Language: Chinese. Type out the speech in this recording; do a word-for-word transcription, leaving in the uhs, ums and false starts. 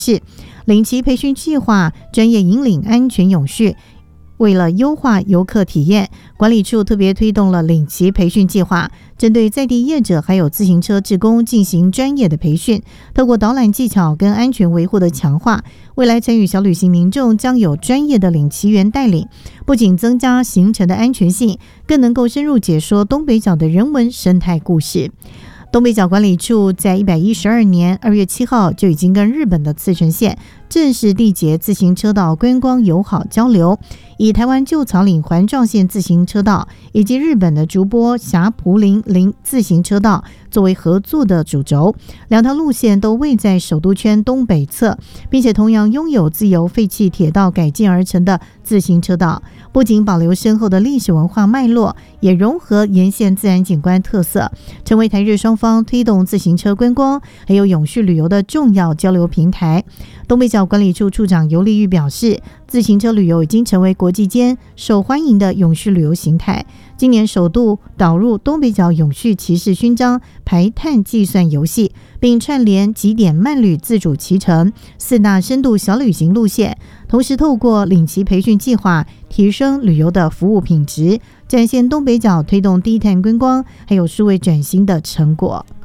是领旗培训计划专业引领安全永续。为了优化游客体验，管理处特别推动了领旗培训计划，针对在地业者还有自行车志工进行专业的培训，透过导览技巧跟安全维护的强化，未来参与小旅行民众将有专业的领旗员带领，不仅增加行程的安全性，更能够深入解说东北角的人文生态故事。东北角管理处在一百一十二年二月七号就已经跟日本的茨城县正式缔结自行车道观光友好交流，以台湾旧草岭环状线自行车道以及日本的竹波霞蒲林林自行车道作为合作的主轴，两条路线都位在首都圈东北侧，并且同样拥有自由废弃铁道改建而成的自行车道，不仅保留深厚的历史文化脉络，也融合沿线自然景观特色，成为台日双方推动自行车观光还有永续旅游的重要交流平台。东北角管理处处长游丽玉表示，自行车旅游已经成为国际间受欢迎的永续旅游形态。今年首度导入东北角永续骑士勋章排碳计算游戏，并串联极点慢旅自主骑乘四大深度小旅行路线，同时透过领旗培训计划提升旅游的服务品质，展现东北角推动低碳观光还有数位转型的成果。